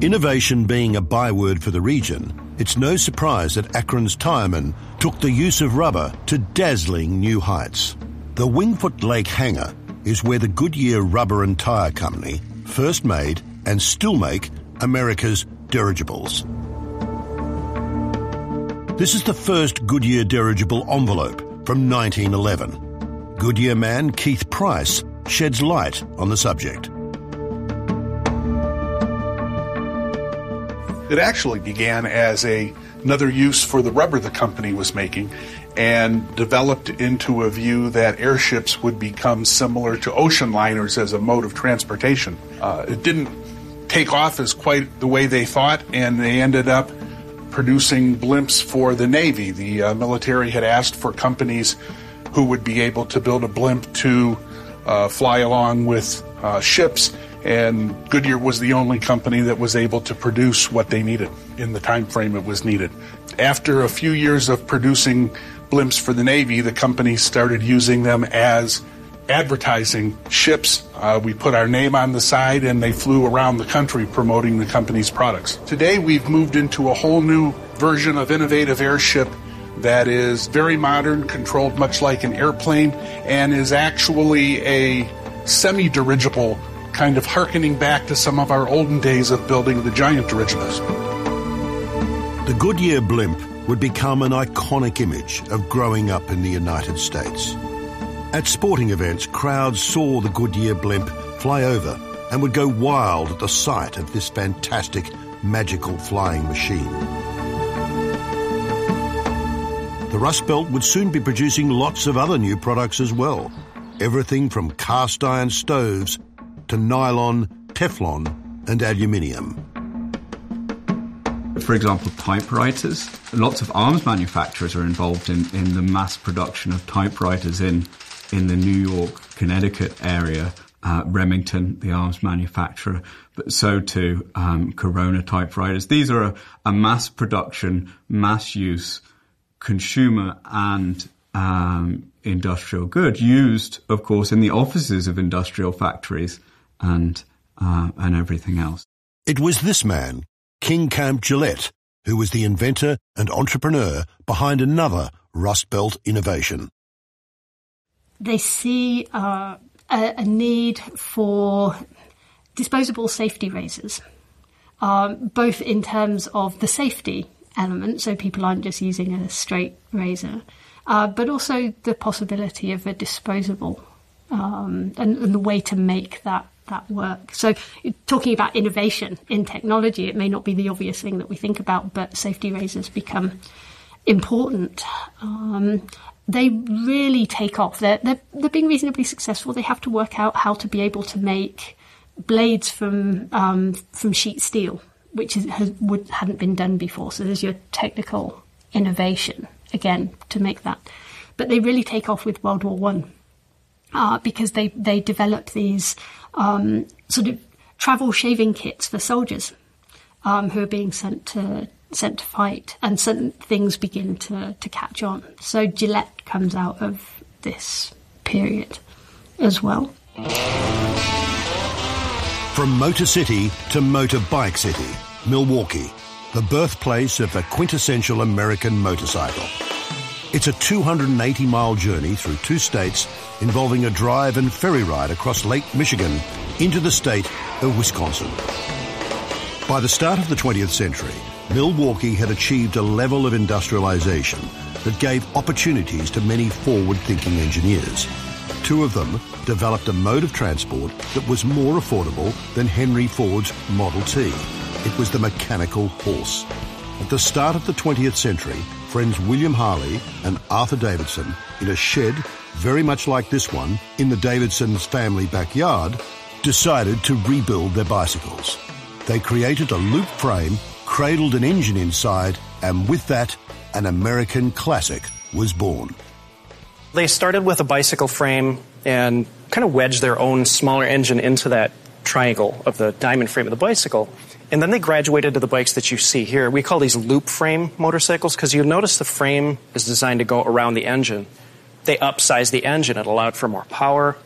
Innovation being a byword for the region, it's no surprise that Akron's tyremen took the use of rubber to dazzling new heights. The Wingfoot Lake Hangar is where the Goodyear Rubber and Tyre Company first made and still make America's dirigibles. This is the first Goodyear dirigible envelope from 1911. Goodyear man Keith Price sheds light on the subject. It actually began as another use for the rubber the company was making and developed into a view that airships would become similar to ocean liners as a mode of transportation. It didn't take off as quite the way they thought, and they ended up producing blimps for the Navy. The military had asked for companies who would be able to build a blimp to fly along with ships, and Goodyear was the only company that was able to produce what they needed in the time frame it was needed. After a few years of producing blimps for the Navy, the company started using them as advertising ships. We put our name on the side and they flew around the country promoting the company's products. Today we've moved into a whole new version of innovative airship that is very modern, controlled much like an airplane, and is actually a semi-dirigible, kind of hearkening back to some of our olden days of building the giant dirigibles. The Goodyear blimp would become an iconic image of growing up in the United States. At sporting events, crowds saw the Goodyear blimp fly over and would go wild at the sight of this fantastic, magical flying machine. The Rust Belt would soon be producing lots of other new products as well. Everything from cast iron stoves to nylon, Teflon and aluminium. For example, typewriters. Lots of arms manufacturers are involved in the mass production of typewriters in the New York, Connecticut area. Remington, the arms manufacturer, but so too Corona typewriters. These are a mass production, mass use consumer and industrial good used, of course, in the offices of industrial factories and everything else. It was this man, King Camp Gillette, who was the inventor and entrepreneur behind another Rust Belt innovation. They see a need for disposable safety razors, both in terms of the safety element, so people aren't just using a straight razor, but also the possibility of a disposable and the way to make that work. So talking about innovation in technology, it may not be the obvious thing that we think about, but safety razors become important. They really take off. They're being reasonably successful. They have to work out how to be able to make blades from sheet steel, which hadn't been done before. So there's your technical innovation, again, to make that. But they really take off with World War I because they develop these sort of travel shaving kits for soldiers who are being sent to fight, and certain things begin to catch on. So Gillette comes out of this period as well. From Motor City to Motorbike City, Milwaukee, the birthplace of the quintessential American motorcycle. It's a 280-mile journey through 2 states involving a drive and ferry ride across Lake Michigan into the state of Wisconsin. By the start of the 20th century, Milwaukee had achieved a level of industrialization that gave opportunities to many forward-thinking engineers. 2 of them developed a mode of transport that was more affordable than Henry Ford's Model T. It was the mechanical horse. At the start of the 20th century, friends William Harley and Arthur Davidson, in a shed very much like this one in the Davidsons' family backyard, decided to rebuild their bicycles. They created a loop frame, cradled an engine inside, and with that, an American classic was born. They started with a bicycle frame and kind of wedged their own smaller engine into that triangle of the diamond frame of the bicycle. And then they graduated to the bikes that you see here. We call these loop frame motorcycles because you'll notice the frame is designed to go around the engine. They upsized the engine. It allowed for more power,